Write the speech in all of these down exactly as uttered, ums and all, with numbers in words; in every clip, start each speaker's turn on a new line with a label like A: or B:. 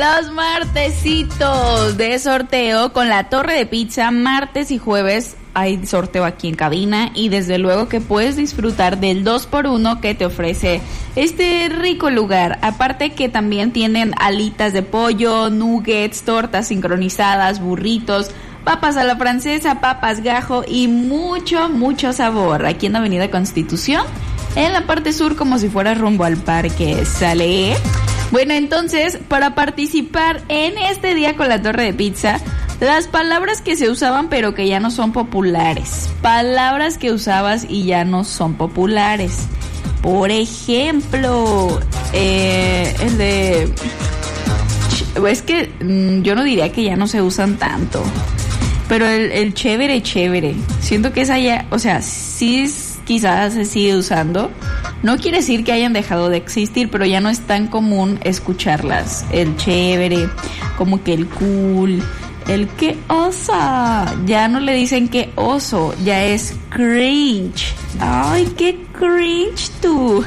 A: Los martesitos de sorteo con la Torre de Pizza, martes y jueves hay sorteo aquí en cabina y desde luego que puedes disfrutar del dos por uno que te ofrece este rico lugar. Aparte que también tienen alitas de pollo, nuggets, tortas sincronizadas, burritos, papas a la francesa, papas gajo y mucho, mucho sabor. Aquí en Avenida Constitución, en la parte sur, como si fuera rumbo al parque. ¿Sale? Bueno, entonces, para participar en este día con la Torre de Pizza, las palabras que se usaban pero que ya no son populares. Palabras que usabas y ya no son populares. Por ejemplo, eh, el de... Es que mmm, yo no diría que ya no se usan tanto. Pero el, el chévere, chévere. Siento que esa ya... O sea, sí quizás se sigue usando. No quiere decir que hayan dejado de existir, pero ya no es tan común escucharlas. El chévere, como que el cool, el qué osa. Ya no le dicen qué oso, ya es cringe. Ay, qué cringe tú.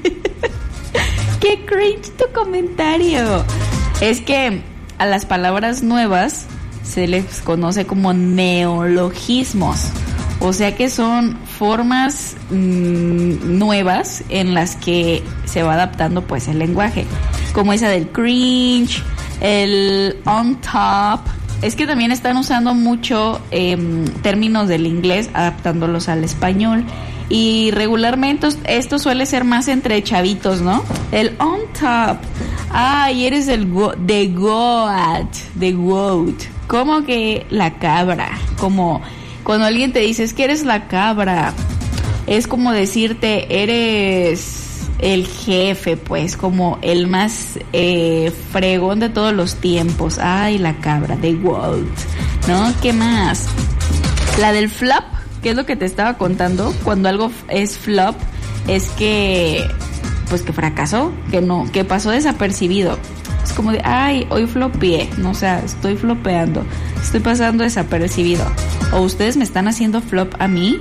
A: Qué cringe tu comentario. Es que a las palabras nuevas se les conoce como neologismos. O sea que son formas mmm, nuevas en las que se va adaptando pues el lenguaje, como esa del cringe, el on top. Es que también están usando mucho eh, términos del inglés adaptándolos al español y regularmente esto suele ser más entre chavitos, ¿no? El on top. Ay, eres el go- de goat, de goat. Como que la cabra, como cuando alguien te dice es que eres la cabra, es como decirte eres el jefe, pues, como el más eh, fregón de todos los tiempos. Ay, la cabra, de Walt, ¿no? ¿Qué más? La del flop, que es lo que te estaba contando. Cuando algo es flop, es que, pues, que fracasó, que no, que pasó desapercibido. Es como de, ay, hoy flopeé, no, o sea, estoy flopeando, estoy pasando desapercibido. ¿O ustedes me están haciendo flop a mí?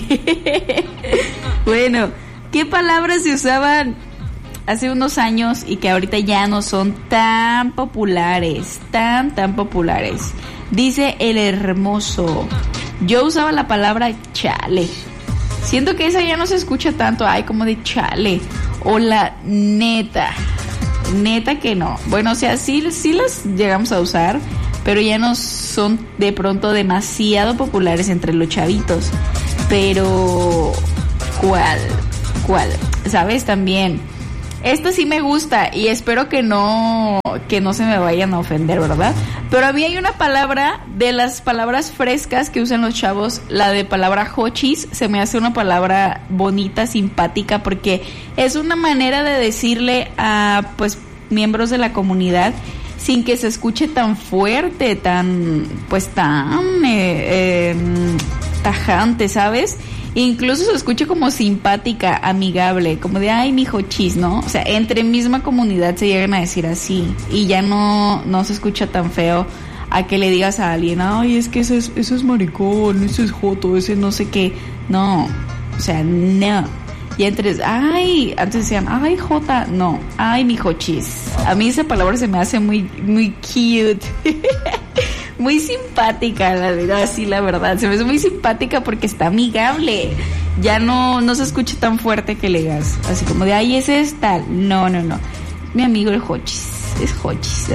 A: Bueno, ¿qué palabras se usaban hace unos años y que ahorita ya no son tan populares? Tan, tan populares. Dice el hermoso. Yo usaba la palabra chale. Siento que esa ya no se escucha tanto. Ay, como de chale. O la neta. Neta que no. Bueno, o sea, sí, sí las llegamos a usar, pero ya no son de pronto demasiado populares entre los chavitos. Pero ¿cuál? ¿Cuál? ¿Sabes? También esta sí me gusta y espero que no que no se me vayan a ofender, ¿verdad? Pero a mí hay una palabra de las palabras frescas que usan los chavos, la de palabra hochis, se me hace una palabra bonita, simpática, porque es una manera de decirle a pues miembros de la comunidad sin que se escuche tan fuerte, tan pues tan eh, eh, tajante, ¿sabes? Incluso se escucha como simpática, amigable, como de, ay, mi hochis, ¿no? O sea, entre misma comunidad se llegan a decir así y ya no, no se escucha tan feo a que le digas a alguien, ay, es que eso es, eso es maricón, eso es joto, ese no sé qué. No, o sea, no. Y entre, ay, antes decían, ay, jota, no, ay, mi hochis. A mí esa palabra se me hace muy, muy cute. Muy simpática, la verdad, sí, la verdad. Se me hace muy simpática porque está amigable. Ya no, no se escucha tan fuerte que le digas, así como de, ay, ese es tal. No, no, no. Mi amigo el hochis, es hochis.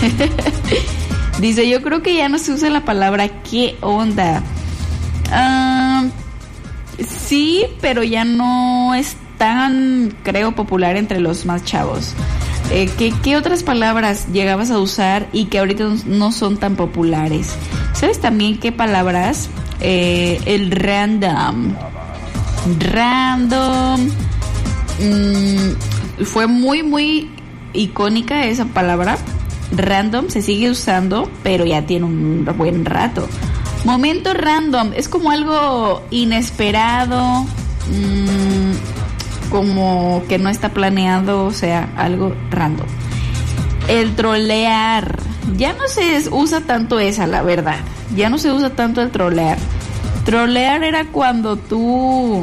A: Dice, yo creo que ya no se usa la palabra ¿qué onda? Uh, sí, pero ya no es tan, creo, popular entre los más chavos. Eh, ¿qué, ¿Qué otras palabras llegabas a usar y que ahorita no son tan populares? ¿Sabes también qué palabras? Eh, el random. Random. Mm, fue muy, muy icónica esa palabra. Random se sigue usando, pero ya tiene un buen rato. Momento random. Es como algo inesperado. Mmm, como que no está planeado, o sea, algo random. El trolear, ya no se usa tanto esa, la verdad, ya no se usa tanto el trolear. Trolear era cuando tú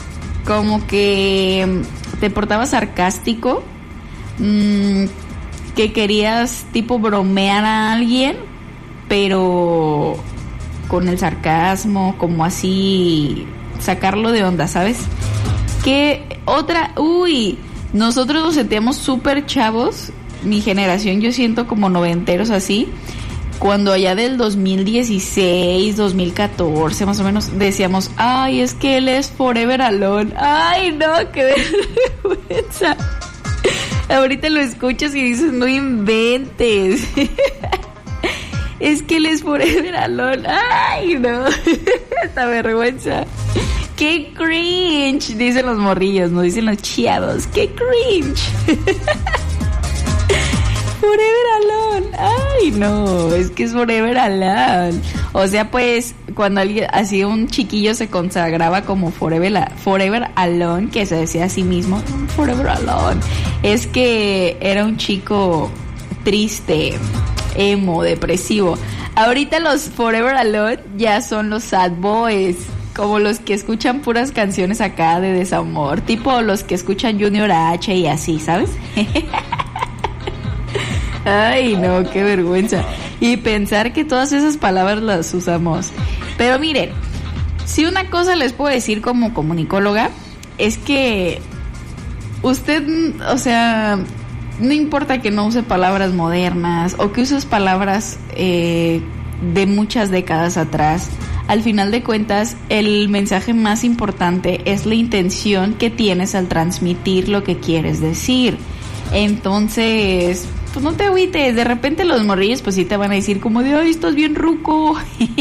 A: como que te portabas sarcástico, mmm, que querías tipo bromear a alguien, pero con el sarcasmo, como así sacarlo de onda, ¿sabes? Que otra, uy, nosotros nos sentíamos súper chavos, mi generación, yo siento como noventeros así, cuando allá del dos mil dieciséis, dos mil catorce más o menos, decíamos, ay, es que él es Forever Alone. Ay, no, qué vergüenza. Ahorita lo escuchas y dices, no inventes. Es que él es Forever Alone. Ay, no. Esta vergüenza. ¡Qué cringe! Dicen los morrillos, no dicen los chiados. ¡Qué cringe! Forever Alone. Ay, no, es que es Forever Alone. O sea, pues, cuando alguien, así un chiquillo se consagraba como Forever, Forever Alone, que se decía a sí mismo, Forever Alone, es que era un chico triste, emo, depresivo. Ahorita los Forever Alone ya son los sad boys, como los que escuchan puras canciones acá de desamor, tipo los que escuchan Junior H y así, ¿sabes? Ay, no, qué vergüenza. Y pensar que todas esas palabras las usamos. Pero miren, si una cosa les puedo decir como comunicóloga, es que usted, o sea, no importa que no use palabras modernas o que uses palabras eh, de muchas décadas atrás, al final de cuentas, el mensaje más importante es la intención que tienes al transmitir lo que quieres decir. Entonces, pues no te agüites, de repente los morrillos pues sí te van a decir como de, ay, estás bien ruco.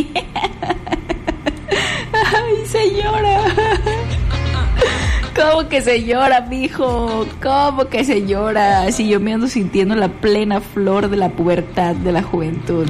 A: Ay, señora. ¿Cómo que señora, mijo? ¿Cómo que señora? Si yo me ando sintiendo la plena flor de la pubertad, de la juventud.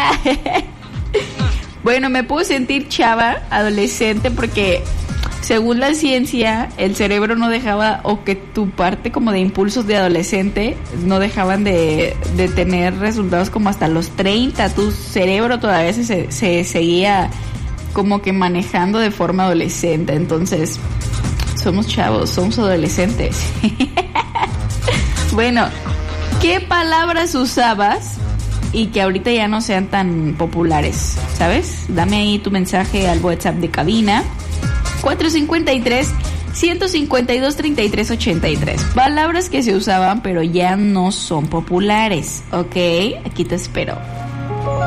A: Bueno, me puedo sentir chava, adolescente, porque según la ciencia, el cerebro no dejaba, o que tu parte como de impulsos de adolescente no dejaban de, de tener resultados como hasta los treinta. Tu cerebro todavía se, se seguía como que manejando de forma adolescente. Entonces, somos chavos, somos adolescentes. Bueno, ¿qué palabras usabas y que ahorita ya no sean tan populares? ¿Sabes? Dame ahí tu mensaje al WhatsApp de cabina. cuatro cinco tres, uno cinco dos, tres tres ocho tres. Palabras que se usaban pero ya no son populares, ¿ok? Aquí te espero.